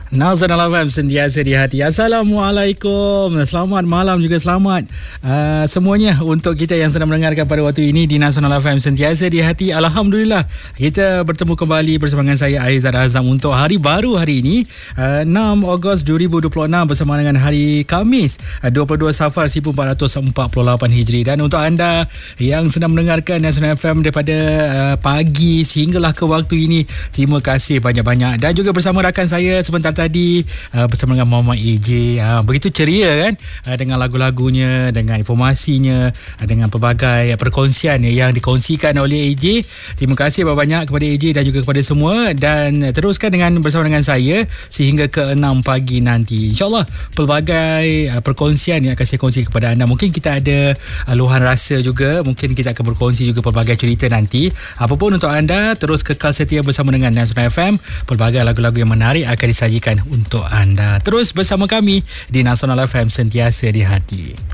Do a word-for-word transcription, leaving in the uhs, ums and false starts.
Nasional F M sentiasa di hati. Assalamualaikum. Selamat malam juga selamat uh, semuanya untuk kita yang sedang mendengarkan pada waktu ini di Nasional F M sentiasa di hati. Alhamdulillah kita bertemu kembali bersama dengan saya Aizat Azam untuk hari baru hari ini uh, enam Ogos dua ribu dua puluh enam bersama dengan hari Khamis uh, dua puluh dua Safar seribu empat ratus empat puluh lapan Hijri. Dan untuk anda yang sedang mendengarkan Nasional F M daripada uh, pagi sehinggalah ke waktu ini, terima kasih banyak-banyak. Dan juga bersama rakan saya sebentar tadi uh, bersama dengan Muhammad A J, uh, begitu ceria kan uh, dengan lagu-lagunya, dengan informasinya, uh, dengan pelbagai perkongsian yang dikongsikan oleh A J. Terima kasih banyak-banyak kepada A J dan juga kepada semua, dan teruskan dengan bersama dengan saya sehingga ke enam pagi nanti. InsyaAllah pelbagai uh, perkongsian yang akan saya kongsi kepada anda. Mungkin kita ada uh, luahan rasa juga, mungkin kita akan berkongsi juga pelbagai cerita nanti. Apapun untuk anda, terus kekal setia bersama dengan Nasional F M. Pelbagai lagu-lagu yang menarik akan disajikan untuk anda. Terus bersama kami di Nasional F M sentiasa di hati.